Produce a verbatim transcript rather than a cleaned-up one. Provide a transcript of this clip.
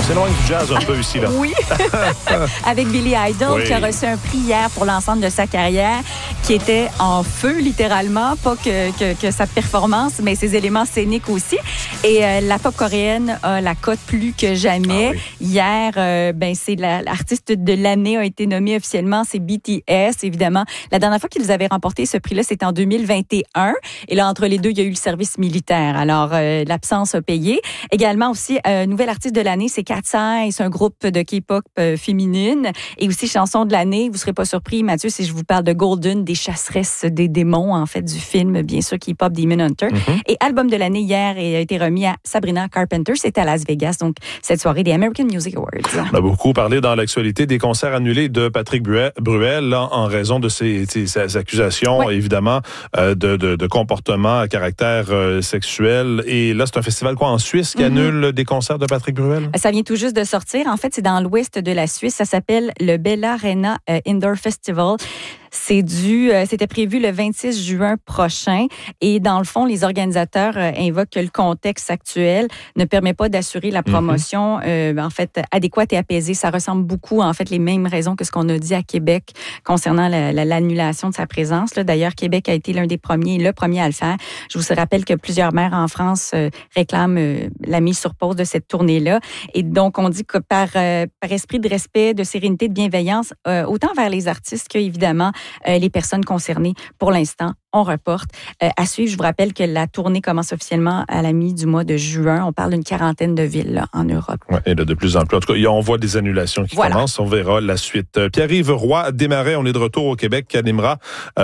s'éloigne du jazz un peu ici, là. Oui, avec Billy Idol, oui. qui a reçu un prix hier pour l'ensemble de sa carrière, qui était en feu, littéralement. Pas que, que, que sa performance, mais ses éléments scéniques aussi. Et euh, la pop coréenne a la cote plus que jamais. Ah, oui. Hier, euh, ben, c'est la, l'artiste de l'année a été nommée officiellement, c'est B T S, évidemment. La dernière fois qu'ils avaient remporté ce prix-là, c'était en deux mille vingt et un. Et là, entre les deux, il y a eu le service militaire. Alors, euh, l'absence a payé. Également aussi, euh, nouvelle artiste de l'année, c'est Cat's Eye, c'est un groupe de K-pop euh, féminine. Et aussi, chanson de l'année, vous ne serez pas surpris, Mathieu, si je vous parle de Golden, des chasseresses des démons, en fait, du film, bien sûr, K-pop Demon Hunter. Mm-hmm. Et album de l'année hier a été remis à Sabrina Carpenter. C'était à Las Vegas, donc cette soirée des American Music Awards. On a beaucoup parlé dans l'actualité des concerts annulés de Patrick Bruel là, en raison de ses, ses, ses accusations, ouais. évidemment, euh, de, de, de comportement à caractère euh, sexuel. Et là, c'est un festival quoi en Suisse qui mm-hmm. annule des concerts de Patrick Bruel? Ça vient tout juste de sortir. En fait, c'est dans l'ouest de la Suisse. Ça s'appelle le Bella Arena euh, Indoor Festival. C'est dû, euh, c'était prévu le vingt-six juin prochain. Et dans le fond, les organisateurs euh, invoquent que le contexte actuel ne permet pas d'assurer la promotion mm-hmm. euh, en fait adéquate et apaisée. Ça ressemble beaucoup, en fait, les mêmes raisons que ce qu'on a dit à Québec concernant la, la, l'annulation de sa présence. Là, d'ailleurs, Québec a été l'un des premiers, le premier à le faire. Je vous rappelle que plusieurs maires en France euh, réclament euh, la mise sur pause de cette tournée-là. Et donc, on dit que par, euh, par esprit de respect, de sérénité, de bienveillance, euh, autant vers les artistes que, évidemment, Euh, les personnes concernées. Pour l'instant, on reporte. Euh, à suivre, je vous rappelle que la tournée commence officiellement à la mi du mois de juin. On parle d'une quarantaine de villes là, en Europe. Ouais, et là, de plus en plus. En tout cas, on voit des annulations qui voilà. commencent. On verra la suite. Pierre-Yves Roy Desmarais, on est de retour au Québec, qui animera